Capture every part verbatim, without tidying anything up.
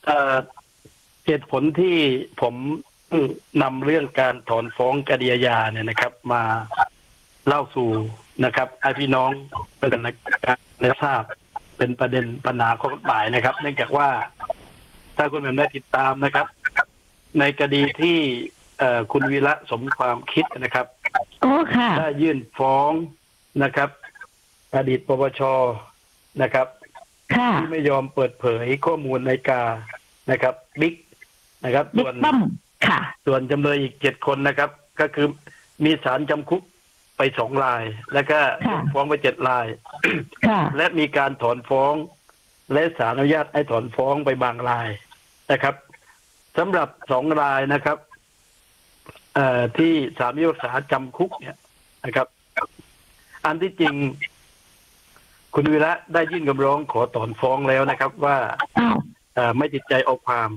เอ่อเหตุผลที่ผมนำเรื่องการถอนฟ้องคดีอาญาเนี่ยนะครับมาเล่าสู่นะครับให้พี่น้องเป็นการได้ทราบเป็นประเด็นปัญหาข้อกฎหมายนะครับ เนื่องจากว่าถ้าคุณแม่ได้ติดตามนะครับ ในคดีที่คุณวีระสมความคิดนะครับได้ยื่นฟ้องนะครับอดีตปปช.นะครับที่ไม่ยอมเปิดเผยข้อมูลในกานะครับบิ๊กนะครับส่วนส่วนจำเลยอีกเจ็ดคนนะครับก็คือมีศาลจำคุกไปสองรายแล้วก็ฟ้องไปเจ็ดรายและมีการถอนฟ้องและศาลอนุญาตให้ถอนฟ้องไปบางรายนะครับสำหรับสองรายนะครับเอ่อที่ศาลพิพากษาจำคุกเนี่ยนะครับอันที่จริงคุณวีระได้ยื่นคำร้องขอถอนฟ้องแล้วนะครับว่าไม่ติดใจเอาความ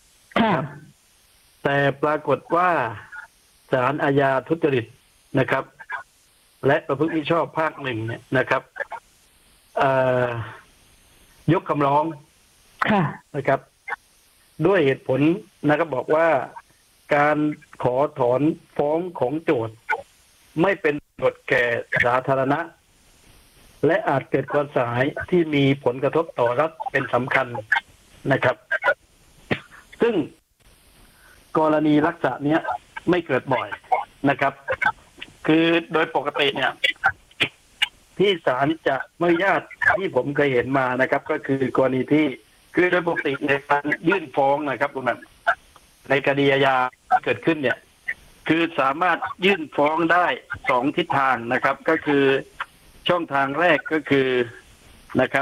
แต่ปรากฏว่าศาลอาญาทุจริตนะครับและประพฤติมิชอบภาคหนึ่งเนี่ยนะครับยกคำร้องนะครับด้วยเหตุผลนะครับบอกว่าการขอถอนฟ้องของโจทก์ไม่เป็นประโยชน์แก่สาธารณะและอาจเกิดความเสียหายที่มีผลกระทบต่อรัฐเป็นสำคัญนะครับซึ่งกรณีลักษณะนี้ไม่เกิดบ่อยนะครับคือโดยปกติเนี่ยที่ศาลจะไม่อนุญาตที่ผมเคยเห็นมานะครับก็คือกรณีที่คือโดยปกติในการยื่นฟ้องนะครับคุณแม่ในคดีอาญาเกิดขึ้นเนี่ยคือสามารถยื่นฟ้องได้สองทิศทางนะครับก็คือช่องทางแรกก็คือนะครับ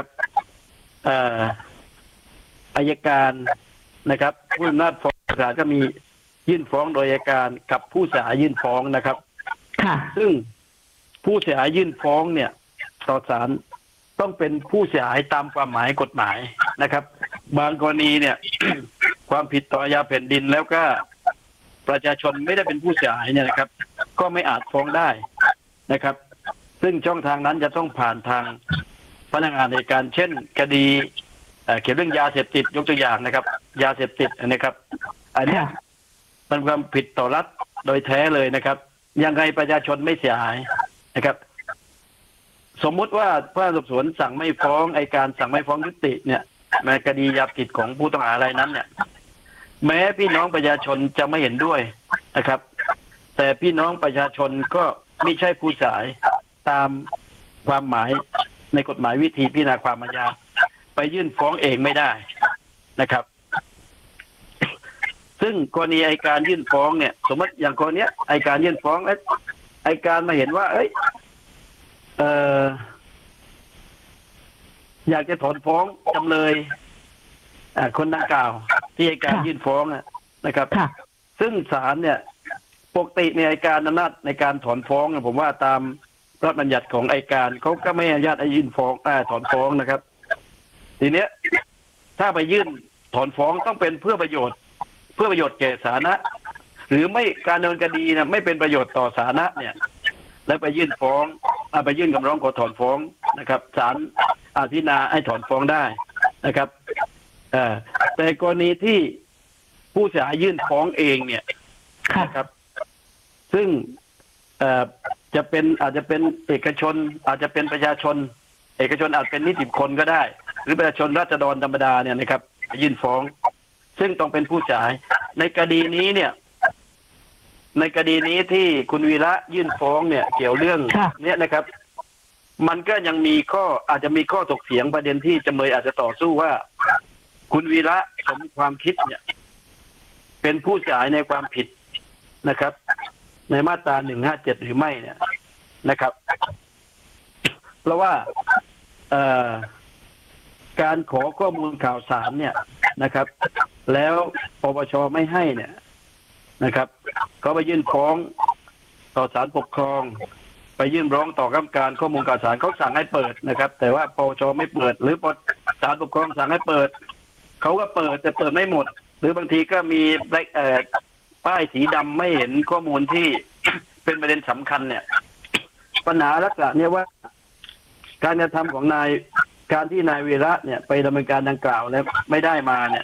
อัยการนะครับผู้อำนาจฟ้องศาลก็มียื่นฟ้องโดยอัยการกับผู้เสียหายยื่นฟ้องนะครับซึ่งผู้เสียหายยื่นฟ้องเนี่ยต่อศาลต้องเป็นผู้เสียหายตามความหมายกฎหมายนะครับบางกรณีเนี่ย ความผิดต่ออาญาแผ่นดินแล้วก็ประชาชนไม่ได้เป็นผู้เสียหายเนี่ยนะครับก็ไม่อาจฟ้องได้นะครับซึ่งช่องทางนั้นจะต้องผ่านทางพนักงานในการเช่นคดีเกี่ยวเรื่องยาเสพติดยกตัวอย่างนะครับยาเสพติดนะครับอันนี้มันความผิดต่อรัฐโดยแท้เลยนะครับยังไงประชาชนไม่เสียหายนะครับสมมุติว่าผู้สอบสวนสั่งไม่ฟ้องอัยการสั่งไม่ฟ้องยุติเนี่ยในคดียาผิดของผู้ต้องหาอะไรนั้นเนี่ยแม้พี่น้องประชาชนจะไม่เห็นด้วยนะครับแต่พี่น้องประชาชนก็ไม่ใช่ผู้เสียหายตามความหมายในกฎหมายวิธีพิจารณาความอาญาไปยื่นฟ้องเองไม่ได้นะครับซึ่งกรณีอัยการยื่นฟ้องเนี่ยสมมติอย่างกรณีอัยการยื่นฟ้องแล้วอัยการมาเห็นว่าเอ้ยเอ่ออยากจะถอนฟ้องจำเลยคนดังกล่าวที่อัยการยื่นฟ้องนะครับซึ่งศาลเนี่ยปกติในอัยการอำนาจในการถอนฟ้องผมว่าตามพระราชบัญญัติของอัยการเขาก็ไม่อนุญาตให้ยื่นฟ้องถอนฟ้องนะครับทีเนี้ยถ้าไปยื่นถอนฟ้องต้องเป็นเพื่อประโยชน์เพื่อประโยชน์แก่สาธารณะหรือไม่การดำเนินคดีนะไม่เป็นประโยชน์ต่อสาธารณะเนี่ยแล้วไปยื่นฟ้องไปยื่นคำร้องขอถอนฟ้องนะครับศาลพิจารณาให้ถอนฟ้องได้นะครับแต่กรณีที่ผู้เสียหายยื่นฟ้องเองเนี่ยนะครับซึ่งจะเป็นอาจจะเป็นเอกชนอาจจะเป็นประชาชนเอกชนอาจเป็นนิติบุคคลก็ได้หรือประชาชนราษฎรธรรมดาเนี่ยนะครับยื่นฟ้องซึ่งต้องเป็นผู้เสียหายในคดีนี้เนี่ยในคดีนี้ที่คุณวีระยื่นฟ้องเนี่ยเกี่ยวเรื่องเนี้ยนะครับมันก็ยังมีข้ออาจจะมีข้อถกเถียงประเด็นที่จำเลยอาจจะต่อสู้ว่าคุณวีระสมความคิดเนี่ยเป็นผู้เสียหายในความผิดนะครับในมาตราหนึ่งห้าเจ็ดหรือไม่เนี่ยนะครับเพราะว่าการขอข้อมูลข่าวสารเนี่ยนะครับแล้วปปช.ไม่ให้เนี่ยนะครับเขาไปยื่นฟ้องต่อศาลปกครองไปยื่นร้องต่อคณะกรรมการข้อมูลข่าวสารเขาสั่งให้เปิดนะครับแต่ว่าปปช.ไม่เปิดหรือศาลปกครองสั่งให้เปิดเขาก็เปิดแต่เปิดไม่หมดหรือบางทีก็มีป้ายสีดำไม่เห็นข้อมูลที่เป็นประเด็นสำคัญเนี่ยปัญหาลักษณะนี้ว่าการกระทำของนายการที่นายวีระเนี่ยไปดำเนินการดังกล่าวแล้วไม่ได้มาเนี่ย